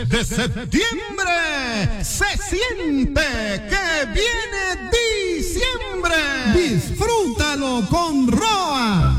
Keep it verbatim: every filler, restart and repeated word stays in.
De septiembre se siente que viene diciembre. Disfrútalo con Roa.